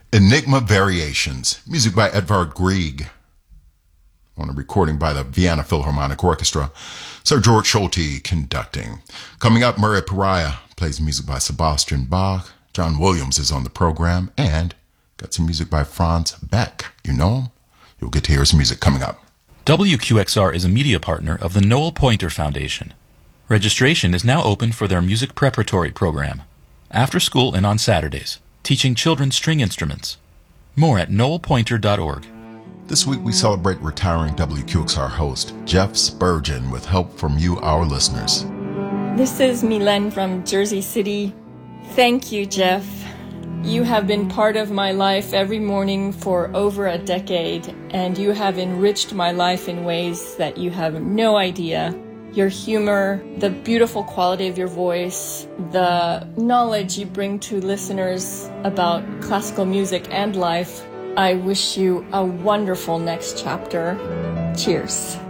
Enigma Variations, music by Edvard Grieg, on a recording by the Vienna Philharmonic Orchestra. Sir George Solti conducting. Coming up, Murray Pariah plays music by Sebastian Bach. John Williams is on the program, and got some music by Franz Beck. You know him? You'll get to hear his music coming up. WQXR is a media partner of the Noel Pointer Foundation. Registration is now open for their music preparatory program, after school and on Saturdays, teaching children string instruments. More at noelpointer.org. This week we celebrate retiring WQXR host Jeff Spurgeon with help from you, our listeners. This is Milen from Jersey City. Thank you, Jeff. You have been part of my life every morning for over a decade, and you have enriched my life in ways that you have no idea. Your humor, the beautiful quality of your voice, the knowledge you bring to listeners about classical music and life. I wish you a wonderful next chapter. Cheers.